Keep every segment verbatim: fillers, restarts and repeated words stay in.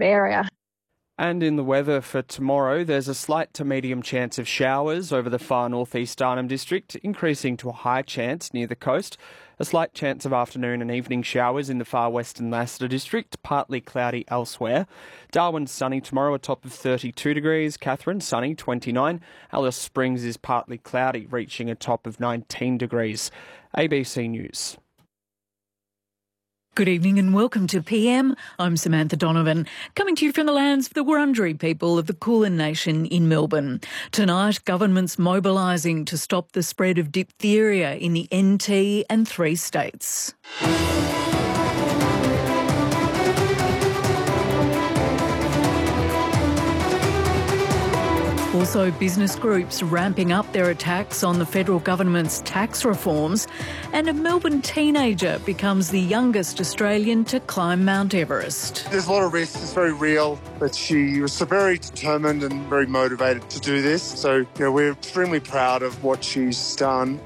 area. And in the weather for tomorrow, there's a slight to medium chance of showers over the far northeast Arnhem District, increasing to a high chance near the coast. A slight chance of afternoon and evening showers in the far western Leicester District, partly cloudy elsewhere. Darwin's sunny tomorrow, a top of thirty-two degrees. Katherine, sunny, twenty-nine. Alice Springs is partly cloudy, reaching a top of nineteen degrees. A B C News. Good evening and welcome to P M. I'm Samantha Donovan, coming to you from the lands of the Wurundjeri people of the Kulin Nation in Melbourne. Tonight, government's mobilising to stop the spread of diphtheria in the N T and three states. Also, business groups ramping up their attacks on the federal government's tax reforms, and a Melbourne teenager becomes the youngest Australian to climb Mount Everest. There's a lot of risk, it's very real, but she was very determined and very motivated to do this. So, you know, we're extremely proud of what she's done.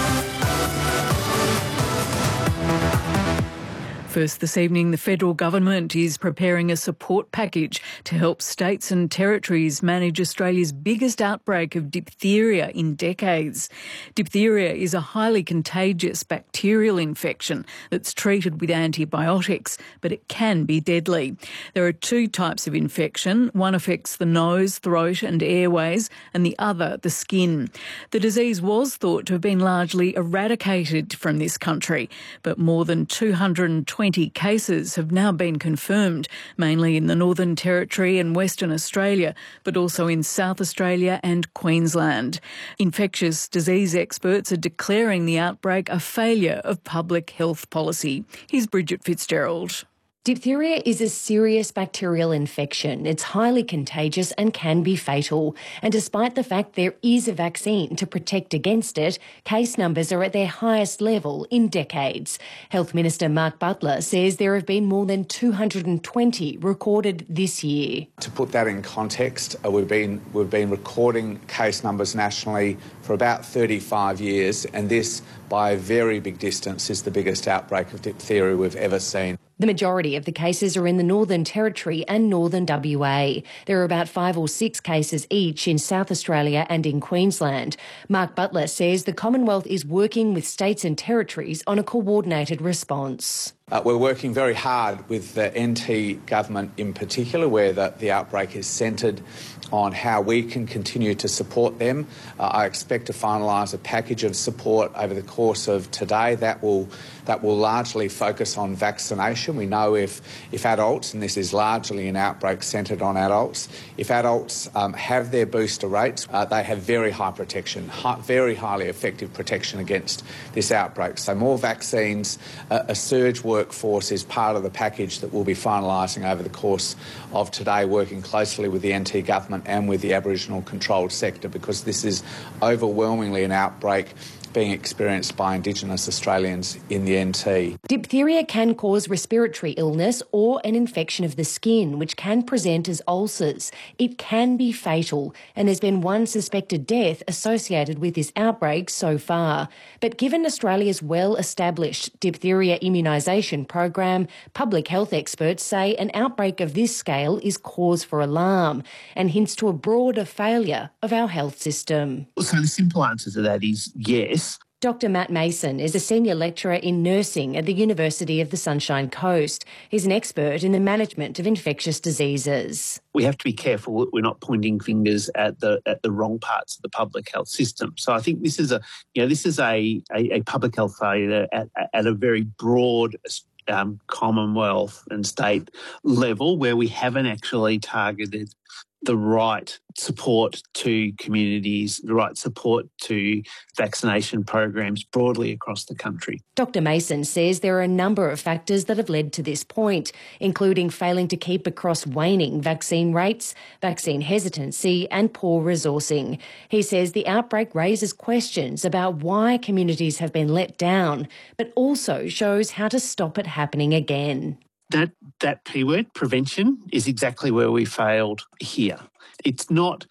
First this evening, the federal government is preparing a support package to help states and territories manage Australia's biggest outbreak of diphtheria in decades. Diphtheria is a highly contagious bacterial infection that's treated with antibiotics, but it can be deadly. There are two types of infection. One affects the nose, throat and airways, and the other the skin. The disease was thought to have been largely eradicated from this country, but more than two hundred twenty cases have now been confirmed, mainly in the Northern Territory and Western Australia, but also in South Australia and Queensland. Infectious disease experts are declaring the outbreak a failure of public health policy. Here's Bridget Fitzgerald. Diphtheria is a serious bacterial infection. It's highly contagious and can be fatal. And despite the fact there is a vaccine to protect against it, case numbers are at their highest level in decades. Health Minister Mark Butler says there have been more than two hundred twenty recorded this year. To put that in context, uh, we've been we've been recording case numbers nationally for about thirty-five years, and this, by a very big distance, is the biggest outbreak of diphtheria we've ever seen. The majority of the cases are in the Northern Territory and Northern W A. There are about five or six cases each in South Australia and in Queensland. Mark Butler says the Commonwealth is working with states and territories on a coordinated response. Uh, we're working very hard with the N T government in particular, where the, the outbreak is centred on how we can continue to support them. Uh, I expect to finalise a package of support over the course of today that will that will largely focus on vaccination. We know if, if adults, and this is largely an outbreak centred on adults, if adults um, have their booster rates, uh, they have very high protection, high, very highly effective protection against this outbreak. So more vaccines, uh, a surge workforce is part of the package that we'll be finalising over the course of today, working closely with the N T government and with the Aboriginal controlled sector, because this is overwhelmingly an outbreak being experienced by Indigenous Australians in the N T. Diphtheria can cause respiratory illness or an infection of the skin, which can present as ulcers. It can be fatal, and there's been one suspected death associated with this outbreak so far. But given Australia's well-established diphtheria immunisation program, public health experts say an outbreak of this scale is cause for alarm and hints to a broader failure of our health system. So the simple answer to that is yes. Doctor Matt Mason is a senior lecturer in nursing at the University of the Sunshine Coast. He's an expert in the management of infectious diseases. We have to be careful that we're not pointing fingers at the at the wrong parts of the public health system. So I think this is a you know this is a a, a public health failure at at a very broad um, Commonwealth and state level, where we haven't actually targeted the right support to communities, the right support to vaccination programs broadly across the country. Doctor Mason says there are a number of factors that have led to this point, including failing to keep across waning vaccine rates, vaccine hesitancy and poor resourcing. He says the outbreak raises questions about why communities have been let down, but also shows how to stop it happening again. That that P word, prevention, is exactly where we failed here. It's not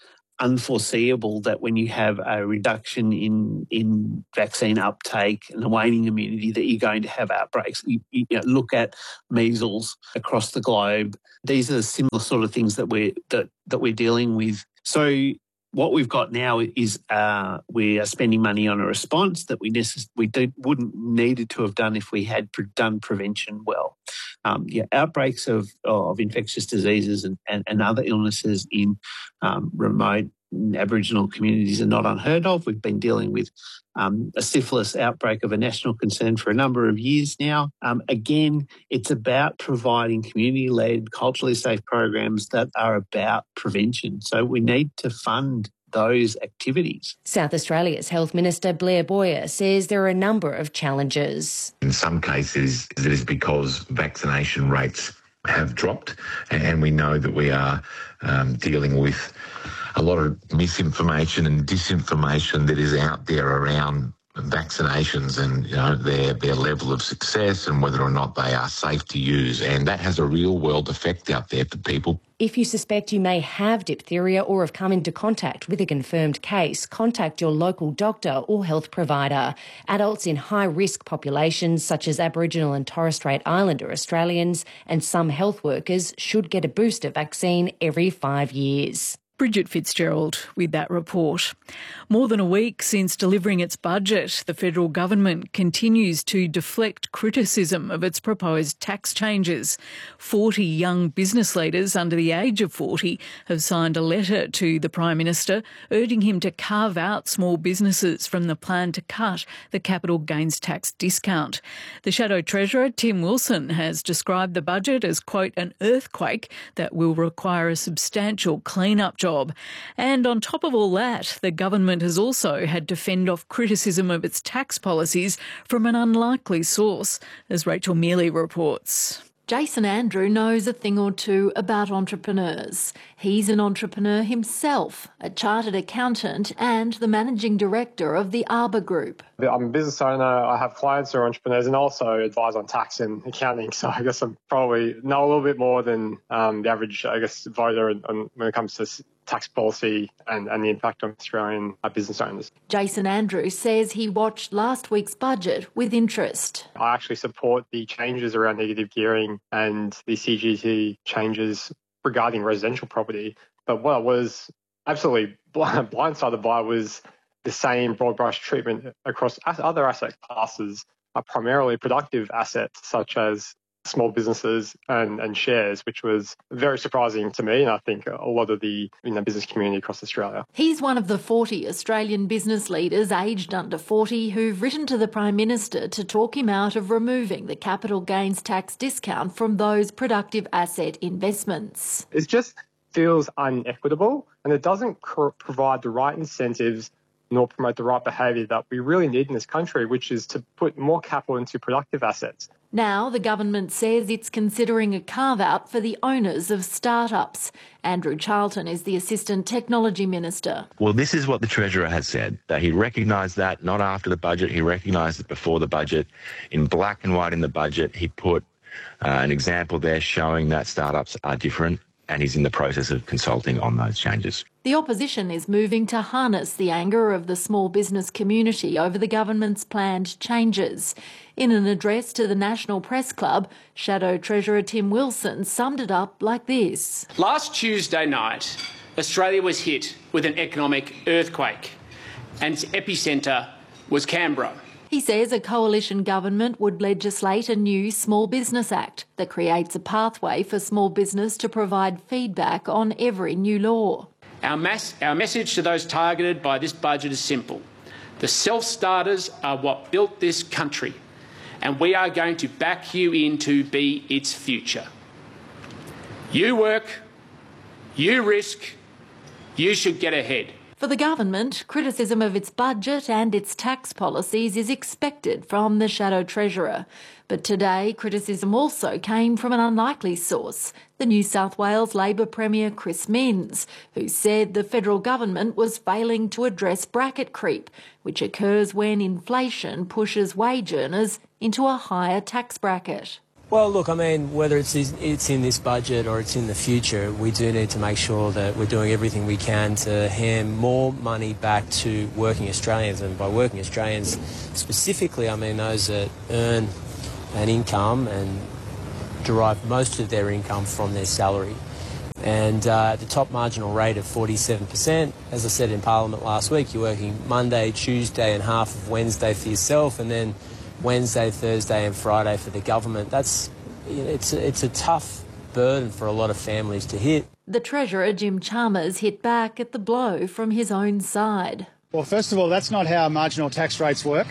unforeseeable that when you have a reduction in in vaccine uptake and a waning immunity, that you're going to have outbreaks. You, you know, look at measles across the globe. These are the similar sort of things that we're that that we're dealing with. So what we've got now is uh, we are spending money on a response that we necess- we do, wouldn't needed to have done if we had pre- done prevention well. Um, yeah, outbreaks of of infectious diseases and, and, and other illnesses in um, remote Aboriginal communities are not unheard of. We've been dealing with um, a syphilis outbreak of a national concern for a number of years now. Um, again, it's about providing community-led, culturally safe programs that are about prevention. So we need to fund those activities. South Australia's Health Minister Blair Boyer says there are a number of challenges. In some cases, it is because vaccination rates have dropped, and we know that we are um, dealing with a lot of misinformation and disinformation that is out there around vaccinations and, you know, their their level of success and whether or not they are safe to use. And that has a real world effect out there for people. If you suspect you may have diphtheria or have come into contact with a confirmed case, contact your local doctor or health provider. Adults in high-risk populations such as Aboriginal and Torres Strait Islander Australians and some health workers should get a booster vaccine every five years. Bridget Fitzgerald with that report. More than a week since delivering its budget, the federal government continues to deflect criticism of its proposed tax changes. Forty young business leaders under the age of forty have signed a letter to the Prime Minister urging him to carve out small businesses from the plan to cut the capital gains tax discount. The Shadow Treasurer, Tim Wilson, has described the budget as, quote, an earthquake that will require a substantial clean-up job. And on top of all that, the government has also had to fend off criticism of its tax policies from an unlikely source, as Rachel Mealy reports. Jason Andrew knows a thing or two about entrepreneurs. He's an entrepreneur himself, a chartered accountant and the managing director of the Arbor Group. I'm a business owner, I have clients who are entrepreneurs and also advise on tax and accounting. So I guess I probably know a little bit more than um, the average, I guess, voter on, when it comes to tax policy and, and the impact on Australian uh, business owners. Jason Andrews says he watched last week's budget with interest. I actually support the changes around negative gearing and the C G T changes regarding residential property. But what I was absolutely blindsided by was the same broad brush treatment across other asset classes, uh, primarily productive assets such as small businesses and, and shares, which was very surprising to me and I think a lot of the you know, business community across Australia. He's one of the forty Australian business leaders aged under forty who've written to the Prime Minister to talk him out of removing the capital gains tax discount from those productive asset investments. It just feels unequitable and it doesn't cr- provide the right incentives nor promote the right behaviour that we really need in this country, which is to put more capital into productive assets. Now the government says it's considering a carve-out for the owners of startups. Andrew Charlton is the Assistant Technology Minister. Well, this is what the Treasurer has said, that he recognised that not after the budget, he recognised it before the budget. In black and white in the budget, he put uh, an example there showing that startups are different, and he's in the process of consulting on those changes. The opposition is moving to harness the anger of the small business community over the government's planned changes. In an address to the National Press Club, Shadow Treasurer Tim Wilson summed it up like this. Last Tuesday night, Australia was hit with an economic earthquake, and its epicentre was Canberra. He says a coalition government would legislate a new Small Business Act that creates a pathway for small business to provide feedback on every new law. Our, mass, our message to those targeted by this budget is simple. The self-starters are what built this country, and we are going to back you in to be its future. You work, you risk, you should get ahead. For the government, criticism of its budget and its tax policies is expected from the Shadow Treasurer. But today, criticism also came from an unlikely source, the New South Wales Labor Premier Chris Minns, who said the federal government was failing to address bracket creep, which occurs when inflation pushes wage earners into a higher tax bracket. Well, look, I mean, whether it's it's in this budget or it's in the future, we do need to make sure that we're doing everything we can to hand more money back to working Australians. And by working Australians specifically, I mean those that earn an income and derive most of their income from their salary. And uh, at the top marginal rate of forty-seven percent, as I said in Parliament last week, you're working Monday, Tuesday and half of Wednesday for yourself, and then Wednesday, Thursday and Friday for the government. That's, it's, it's a tough burden for a lot of families to hit. The Treasurer, Jim Chalmers, hit back at the blow from his own side. Well, first of all, that's not how marginal tax rates work.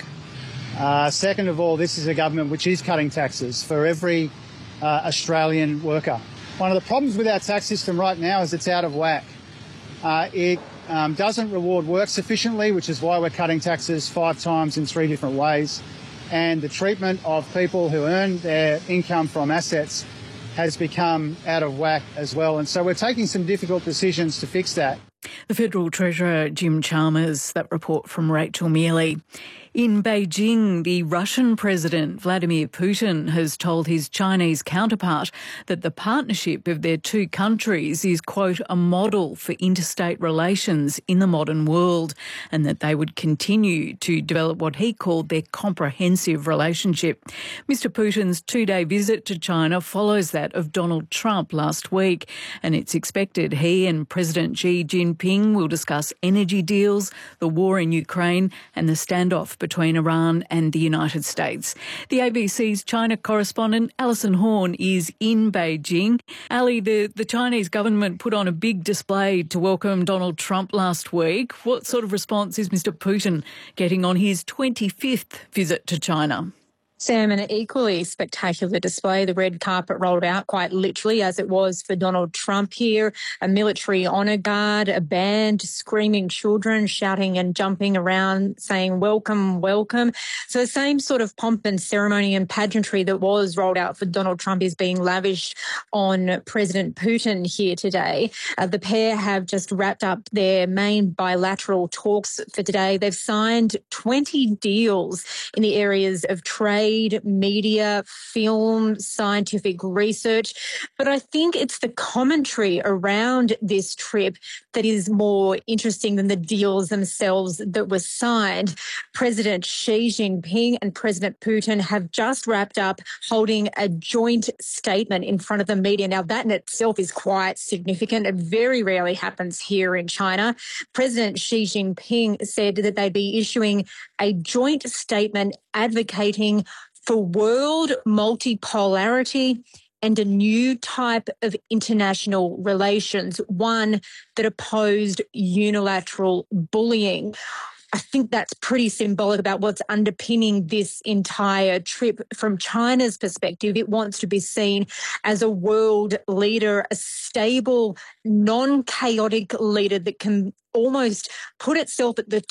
Uh, second of all, this is a government which is cutting taxes for every uh, Australian worker. One of the problems with our tax system right now is it's out of whack. Uh, it um, doesn't reward work sufficiently, which is why we're cutting taxes five times in three different ways. And the treatment of people who earn their income from assets has become out of whack as well. And so we're taking some difficult decisions to fix that. The Federal Treasurer, Jim Chalmers, that report from Rachel Mealy. In Beijing, the Russian President Vladimir Putin has told his Chinese counterpart that the partnership of their two countries is, quote, a model for interstate relations in the modern world, and that they would continue to develop what he called their comprehensive relationship. Mister Putin's two-day visit to China follows that of Donald Trump last week, and it's expected he and President Xi Jinping will discuss energy deals, the war in Ukraine and the standoff between Iran and the United States. The A B C's China correspondent Alison Horn is in Beijing. Ali, the, the Chinese government put on a big display to welcome Donald Trump last week. What sort of response is Mister Putin getting on his twenty-fifth visit to China? Sam, an equally spectacular display. The red carpet rolled out quite literally, as it was for Donald Trump here. A military honour guard, a band, screaming children, shouting and jumping around, saying, welcome, welcome. So the same sort of pomp and ceremony and pageantry that was rolled out for Donald Trump is being lavished on President Putin here today. Uh, the pair have just wrapped up their main bilateral talks for today. They've signed twenty deals in the areas of trade, media, film, scientific research. But I think it's the commentary around this trip that is more interesting than the deals themselves that were signed. President Xi Jinping and President Putin have just wrapped up holding a joint statement in front of the media. Now, that in itself is quite significant. It very rarely happens here in China. President Xi Jinping said that they'd be issuing a joint statement advocating for world multipolarity and a new type of international relations, one that opposed unilateral bullying. I think that's pretty symbolic about what's underpinning this entire trip. From China's perspective, it wants to be seen as a world leader, a stable, non-chaotic leader that can almost put itself at the